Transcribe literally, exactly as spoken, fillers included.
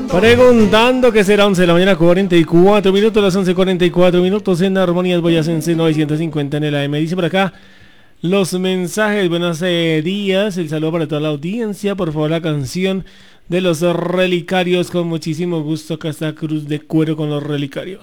Preguntando que será once de la mañana, cuarenta y cuatro minutos, las once cuarenta y cuatro minutos en Armonías Boyacense novecientos cincuenta en el A M. Dice por acá los mensajes, buenos eh, días, el saludo para toda la audiencia, por favor la canción de los relicarios, con muchísimo gusto, acá está Cruz de Cuero con los relicarios.